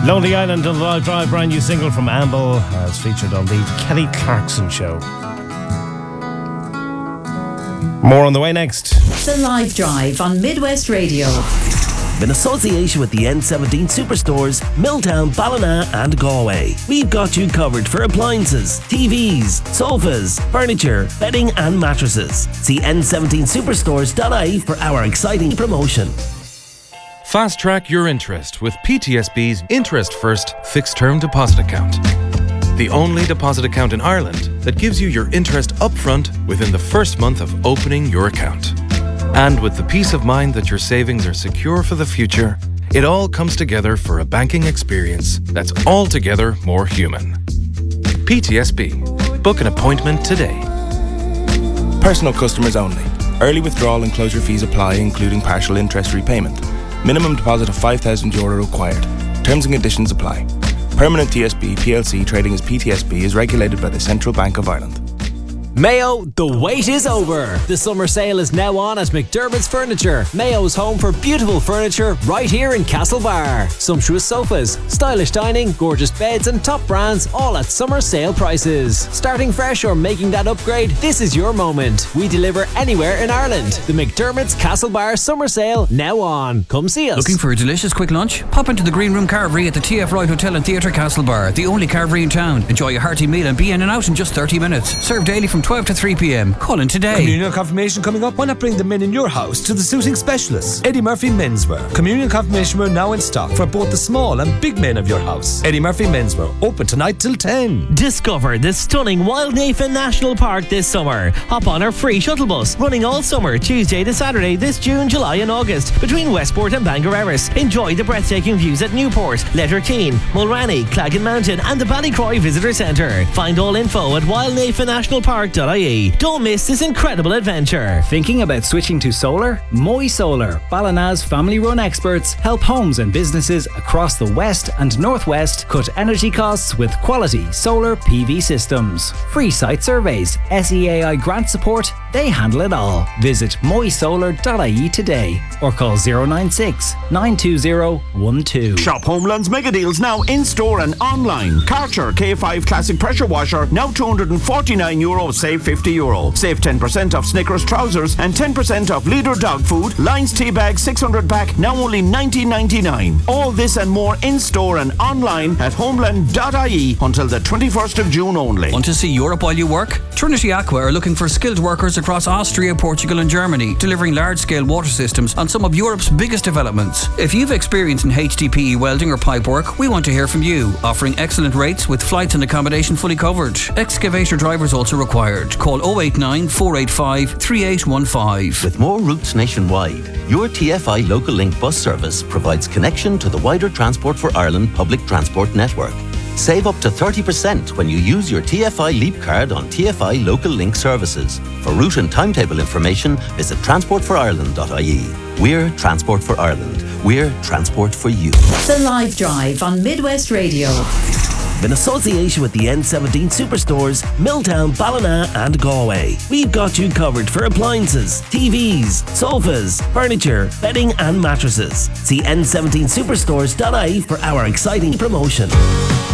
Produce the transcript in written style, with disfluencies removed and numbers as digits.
Lonely Island on the Live Drive, brand new single from Amble, as featured on the Kelly Clarkson Show. More on the way next. The Live Drive on Midwest Radio. In association with the N17 Superstores, Milltown, Ballina and Galway. We've got you covered for appliances, TVs, sofas, furniture, bedding and mattresses. See n17superstores.ie for our exciting promotion. Fast track your interest with PTSB's Interest First Fixed Term Deposit Account. The only deposit account in Ireland that gives you your interest upfront within the first month of opening your account. And with the peace of mind that your savings are secure for the future, it all comes together for a banking experience that's altogether more human. PTSB. Book an appointment today. Personal customers only. Early withdrawal and closure fees apply, including partial interest repayment. Minimum deposit of €5,000 required. Terms and conditions apply. Permanent TSB PLC trading as PTSB is regulated by the Central Bank of Ireland. Mayo, the wait is over. The summer sale is now on at McDermott's Furniture. Mayo's home for beautiful furniture right here in Castlebar. Sumptuous sofas, stylish dining, gorgeous beds and top brands all at summer sale prices. Starting fresh or making that upgrade, this is your moment. We deliver anywhere in Ireland. The McDermott's Castlebar summer sale now on. Come see us. Looking for a delicious quick lunch? Pop into the Green Room Carvery at the TF Wright Hotel and Theatre Castlebar, the only carvery in town. Enjoy a hearty meal and be in and out in just 30 minutes. Served daily from 12 to 3 p.m. Call in today. Communion confirmation coming up. Why not bring the men in your house to the suiting specialists? Eddie Murphy Menswear. Communion confirmation wear now in stock for both the small and big men of your house. Eddie Murphy Menswear. Open tonight till 10. Discover the stunning Wildnafen National Park this summer. Hop on our free shuttle bus running all summer, Tuesday to Saturday this June, July and August between Westport and Bangor Erris. Enjoy the breathtaking views at Newport, Letterkeene, Mulranny, Claggan Mountain and the Ballycroy Visitor Centre. Find all info at wildnafennationalpark.ie. Don't miss this incredible adventure. Thinking about switching to solar? Moy Solar, Ballina's family-run experts, help homes and businesses across the West and Northwest cut energy costs with quality solar PV systems. Free site surveys, SEAI grant support, they handle it all. Visit moysolar.ie today or call 096 920 12. Shop Homeland's mega deals now in store and online. Karcher K5 Classic Pressure Washer now €249, save €50. Save 10% off Snickers trousers and 10% off Leader dog food. Lions tea bag 600 pack now only $19.99. All this and more in store and online at homeland.ie until the 21st of June only. Want to see Europe while you work? Trinity Aqua are looking for skilled workers across Austria, Portugal and Germany, delivering large-scale water systems on some of Europe's biggest developments. If you've experience in HDPE welding or pipework, we want to hear from you, offering excellent rates with flights and accommodation fully covered. Excavator drivers also required. Call 089 485 3815. With more routes nationwide, your TFI Local Link bus service provides connection to the wider Transport for Ireland public transport network. Save up to 30% when you use your TFI Leap card on TFI Local Link services. For route and timetable information, visit transportforireland.ie. We're Transport for Ireland. We're Transport for you. The Live Drive on Midwest Radio. In association with the N17 Superstores, Milltown, Ballina and Galway. We've got you covered for appliances, TVs, sofas, furniture, bedding and mattresses. See n17superstores.ie for our exciting promotion.